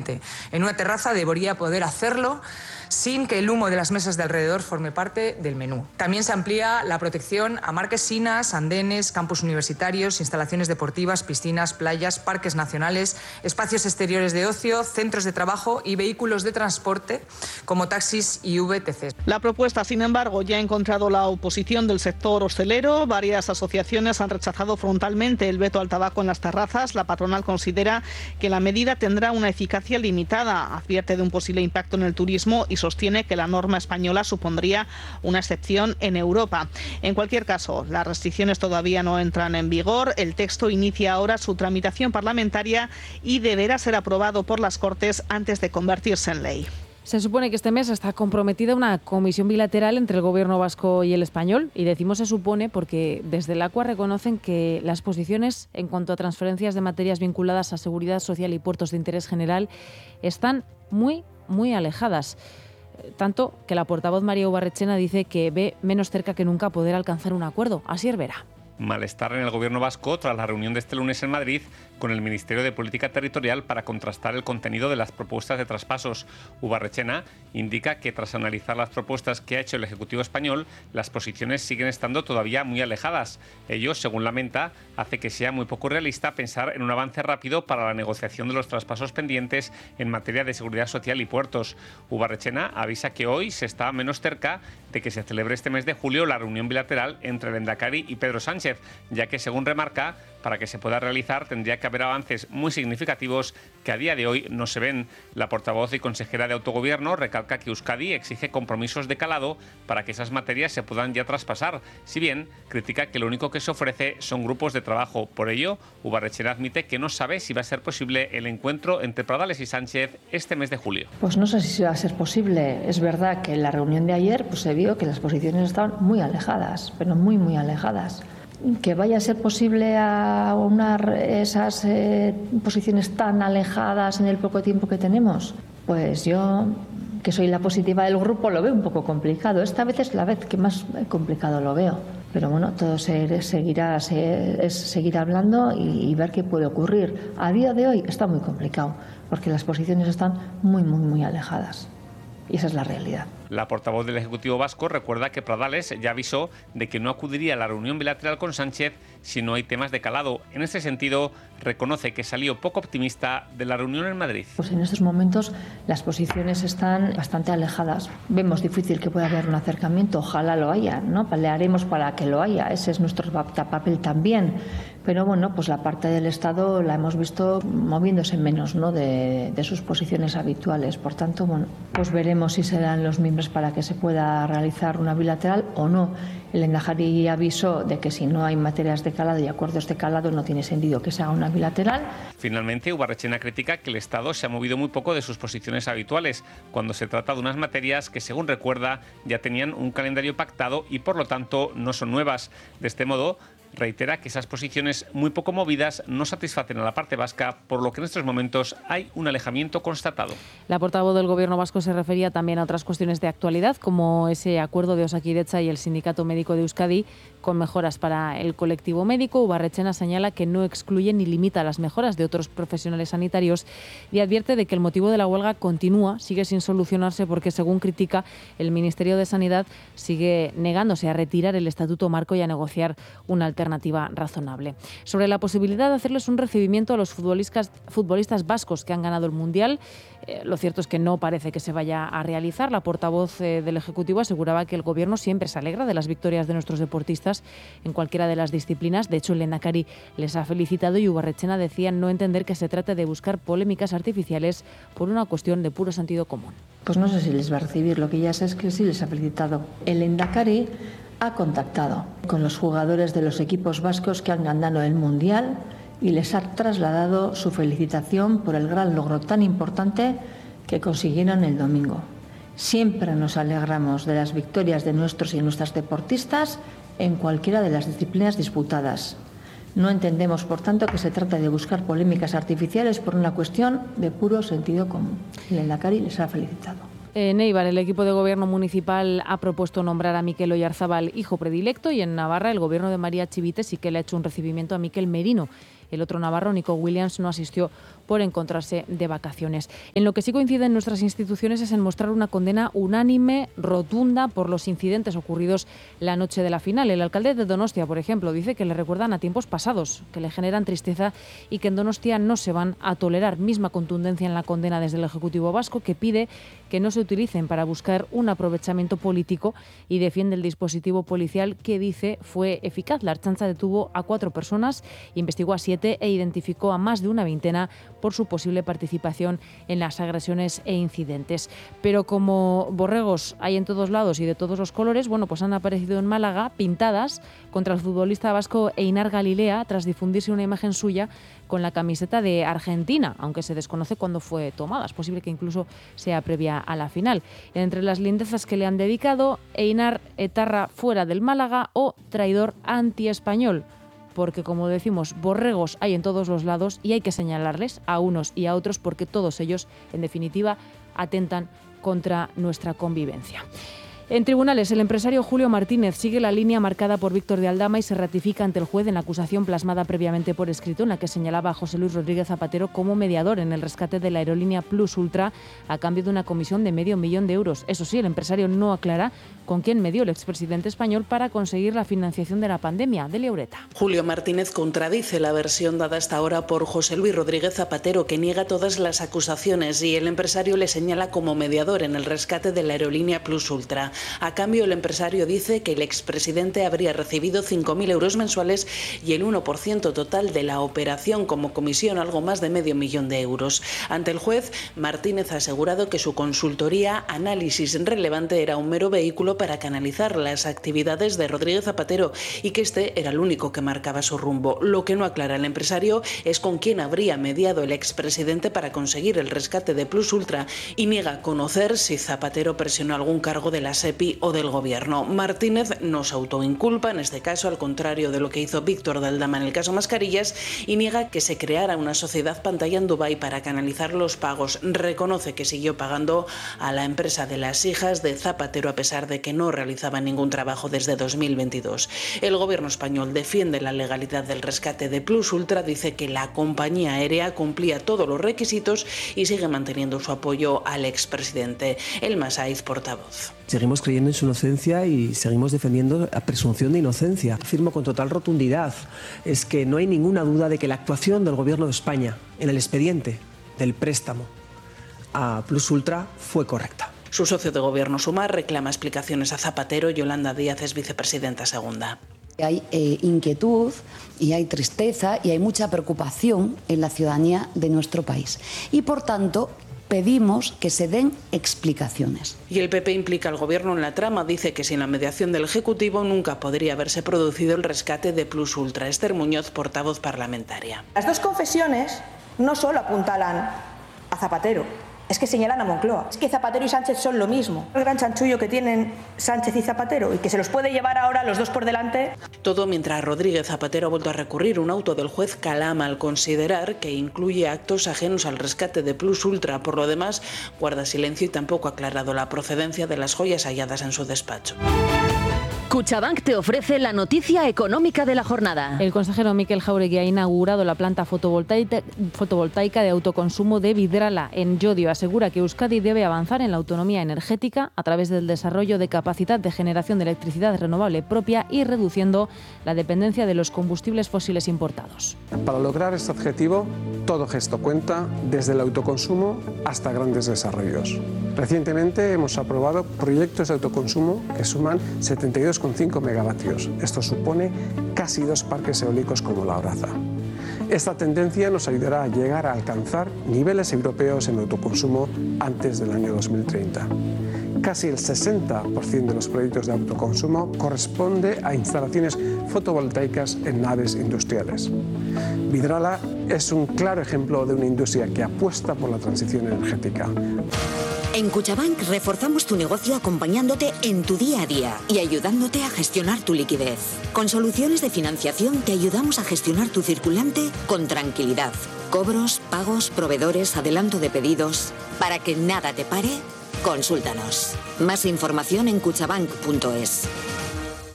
tranquilamente. En una terraza debería poder hacerlo sin que el humo de las mesas de alrededor forme parte del menú. También se amplía la protección a marquesinas, andenes, campus universitarios, instalaciones deportivas, piscinas, playas, parques nacionales, espacios exteriores de ocio, centros de trabajo y vehículos de transporte como taxis y VTCs. La propuesta, sin embargo, ya ha encontrado la oposición del sector hostelero. Varias asociaciones han rechazado frontalmente el veto al tabaco en las terrazas. La patronal considera que la medida tendrá una eficacia limitada, advierte de un posible impacto en el turismo y sostiene que la norma española supondría una excepción en Europa. En cualquier caso, las restricciones todavía no entran en vigor. El texto inicia ahora su tramitación parlamentaria y deberá ser aprobado por las Cortes antes de convertirse en ley. Se supone que este mes está comprometida una comisión bilateral entre el Gobierno vasco y el español, y decimos se supone porque desde el ACUA reconocen que las posiciones en cuanto a transferencias de materias vinculadas a seguridad social y puertos de interés general están muy alejadas. Tanto que la portavoz María Ubarretxena dice que ve menos cerca que nunca poder alcanzar un acuerdo. Así es, verá. Malestar en el Gobierno vasco tras la reunión de este lunes en Madrid con el Ministerio de Política Territorial para contrastar el contenido de las propuestas de traspasos. Ubarretxena indica que tras analizar las propuestas que ha hecho el Ejecutivo español, las posiciones siguen estando todavía muy alejadas. Ello, según lamenta, hace que sea muy poco realista pensar en un avance rápido para la negociación de los traspasos pendientes en materia de seguridad social y puertos. Ubarretxena avisa que hoy se está menos cerca de que se celebre este mes de julio la reunión bilateral entre el Endacari y Pedro Sánchez, ya que, según remarca, para que se pueda realizar tendría que haber avances muy significativos que a día de hoy no se ven. La portavoz y consejera de Autogobierno recalca que Euskadi exige compromisos de calado para que esas materias se puedan ya traspasar, si bien critica que lo único que se ofrece son grupos de trabajo. Por ello, Ubarretxena admite que no sabe si va a ser posible el encuentro entre Pradales y Sánchez este mes de julio. Pues no sé si va a ser posible. Es verdad que en la reunión de ayer se vio que las posiciones estaban muy alejadas, pero muy alejadas. Que vaya a ser posible aunar esas posiciones tan alejadas en el poco tiempo que tenemos, pues yo, que soy la positiva del grupo, lo veo un poco complicado. Esta vez es la vez que más complicado lo veo. Pero bueno, todo es seguir hablando y ver qué puede ocurrir. A día de hoy está muy complicado, porque las posiciones están muy alejadas. Y esa es la realidad. La portavoz del Ejecutivo vasco recuerda que Pradales ya avisó de que no acudiría a la reunión bilateral con Sánchez si no hay temas de calado. En ese sentido, reconoce que salió poco optimista de la reunión en Madrid. Pues en estos momentos las posiciones están bastante alejadas. Vemos difícil que pueda haber un acercamiento, ojalá lo haya, ¿no? Pelearemos para que lo haya, ese es nuestro papel también. Pero bueno, pues la parte del Estado la hemos visto moviéndose menos, ¿no?, de sus posiciones habituales. Por tanto, bueno, pues veremos si serán los miembros para que se pueda realizar una bilateral o no. El Endacari avisó de que si no hay materias de calado y acuerdos de calado no tiene sentido que se haga una bilateral. Finalmente, Ubarretxena critica que el Estado se ha movido muy poco de sus posiciones habituales cuando se trata de unas materias que, según recuerda, ya tenían un calendario pactado y por lo tanto no son nuevas. De este modo, reitera que esas posiciones muy poco movidas no satisfacen a la parte vasca, por lo que en estos momentos hay un alejamiento constatado. La portavoz del Gobierno vasco se refería también a otras cuestiones de actualidad, como ese acuerdo de Osakidetza y el Sindicato Médico de Euskadi con mejoras para el colectivo médico. Ubarretxena señala que no excluye ni limita las mejoras de otros profesionales sanitarios y advierte de que el motivo de la huelga sigue sin solucionarse porque, según critica, el Ministerio de Sanidad sigue negándose a retirar el Estatuto Marco y a negociar una alternativa razonable. Sobre la posibilidad de hacerles un recibimiento a los futbolistas vascos que han ganado el Mundial, lo cierto es que no parece que se vaya a realizar. La portavoz del Ejecutivo aseguraba que el Gobierno siempre se alegra de las victorias de nuestros deportistas en cualquiera de las disciplinas. De hecho, el Lehendakari les ha felicitado y Ubarretxena decía no entender que se trate de buscar polémicas artificiales por una cuestión de puro sentido común. Pues no sé si les va a recibir, lo que ya sé es que sí les ha felicitado. El Lehendakari ha contactado con los jugadores de los equipos vascos que han ganado el Mundial y les ha trasladado su felicitación por el gran logro tan importante que consiguieron el domingo. Siempre nos alegramos de las victorias de nuestros y nuestras deportistas en cualquiera de las disciplinas disputadas. No entendemos, por tanto, que se trata de buscar polémicas artificiales por una cuestión de puro sentido común. El Lehendakari les ha felicitado. En Eibar, el equipo de gobierno municipal ha propuesto nombrar a Mikel Oyarzábal hijo predilecto y en Navarra el gobierno de María Chivite sí que le ha hecho un recibimiento a Mikel Merino. El otro navarro, Nico Williams, no asistió por encontrarse de vacaciones. En lo que sí coinciden nuestras instituciones es en mostrar una condena unánime, rotunda, por los incidentes ocurridos la noche de la final. El alcalde de Donostia, por ejemplo, dice que le recuerdan a tiempos pasados, que le generan tristeza y que en Donostia no se van a tolerar. Misma contundencia en la condena desde el Ejecutivo vasco, que pide que no se utilicen para buscar un aprovechamiento político y defiende el dispositivo policial que dice fue eficaz. La Ertzaintza detuvo a 4 personas, investigó a 7 e identificó a más de una veintena por su posible participación en las agresiones e incidentes. Pero como borregos hay en todos lados y de todos los colores, bueno, pues han aparecido en Málaga pintadas contra el futbolista vasco Einar Galilea tras difundirse una imagen suya con la camiseta de Argentina, aunque se desconoce cuándo fue tomada. Es posible que incluso sea previa a la final. Entre las lindezas que le han dedicado, Einar etarra fuera del Málaga o traidor antiespañol. Porque, como decimos, borregos hay en todos los lados y hay que señalarles a unos y a otros porque todos ellos, en definitiva, atentan contra nuestra convivencia. En tribunales, el empresario Julio Martínez sigue la línea marcada por Víctor de Aldama y se ratifica ante el juez en la acusación plasmada previamente por escrito, en la que señalaba a José Luis Rodríguez Zapatero como mediador en el rescate de la aerolínea Plus Ultra a cambio de una comisión de €500.000. Eso sí, el empresario no aclara con quién medió el expresidente español para conseguir la financiación de la pandemia. Delia Ureta. Julio Martínez contradice la versión dada hasta ahora por José Luis Rodríguez Zapatero, que niega todas las acusaciones, y el empresario le señala como mediador en el rescate de la aerolínea Plus Ultra. A cambio, el empresario dice que el expresidente habría recibido 5.000 euros mensuales y el 1% total de la operación como comisión, algo más de €500.000. Ante el juez, Martínez ha asegurado que su consultoría Análisis Relevante era un mero vehículo para canalizar las actividades de Rodríguez Zapatero y que este era el único que marcaba su rumbo. Lo que no aclara el empresario es con quién habría mediado el expresidente para conseguir el rescate de Plus Ultra y niega conocer si Zapatero presionó algún cargo de la SEPI o del gobierno. Martínez no se autoinculpa en este caso, al contrario de lo que hizo Víctor de Aldama en el caso Mascarillas, y niega que se creara una sociedad pantalla en Dubái para canalizar los pagos. Reconoce que siguió pagando a la empresa de las hijas de Zapatero a pesar de que no realizaba ningún trabajo desde 2022. El gobierno español defiende la legalidad del rescate de Plus Ultra, dice que la compañía aérea cumplía todos los requisitos y sigue manteniendo su apoyo al expresidente. El Masaiz, portavoz. Seguimos creyendo en su inocencia y seguimos defendiendo la presunción de inocencia. Afirmo con total rotundidad, es que no hay ninguna duda de que la actuación del Gobierno de España en el expediente del préstamo a Plus Ultra fue correcta. Su socio de gobierno Sumar reclama explicaciones a Zapatero. Yolanda Díaz es vicepresidenta segunda. Hay inquietud y hay tristeza y hay mucha preocupación en la ciudadanía de nuestro país. Y por tanto, pedimos que se den explicaciones. Y el PP implica al gobierno en la trama. Dice que sin la mediación del Ejecutivo nunca podría haberse producido el rescate de Plus Ultra. Esther Muñoz, portavoz parlamentaria. Las dos confesiones no solo apuntalan a Zapatero, es que señalan a Moncloa. Es que Zapatero y Sánchez son lo mismo. El gran chanchullo que tienen Sánchez y Zapatero y que se los puede llevar ahora los dos por delante. Todo mientras Rodríguez Zapatero ha vuelto a recurrir un auto del juez Calama al considerar que incluye actos ajenos al rescate de Plus Ultra. Por lo demás, guarda silencio y tampoco ha aclarado la procedencia de las joyas halladas en su despacho. Cuchabank te ofrece la noticia económica de la jornada. El consejero Mikel Jáuregui ha inaugurado la planta fotovoltaica de autoconsumo de Vidrala en Llodio. Asegura que Euskadi debe avanzar en la autonomía energética a través del desarrollo de capacidad de generación de electricidad renovable propia y reduciendo la dependencia de los combustibles fósiles importados. Para lograr este objetivo, todo gesto cuenta, desde el autoconsumo hasta grandes desarrollos. Recientemente hemos aprobado proyectos de autoconsumo que suman 72,5 megavatios. Esto supone casi 2 parques eólicos como La Horaza. Esta tendencia nos ayudará a llegar a alcanzar niveles europeos en autoconsumo antes del año 2030. Casi el 60% de los proyectos de autoconsumo corresponde a instalaciones fotovoltaicas en naves industriales. Vidrala es un claro ejemplo de una industria que apuesta por la transición energética. En Cuchabank reforzamos tu negocio acompañándote en tu día a día y ayudándote a gestionar tu liquidez. Con soluciones de financiación te ayudamos a gestionar tu circulante con tranquilidad. Cobros, pagos, proveedores, adelanto de pedidos. Para que nada te pare, consúltanos. Más información en cuchabank.es.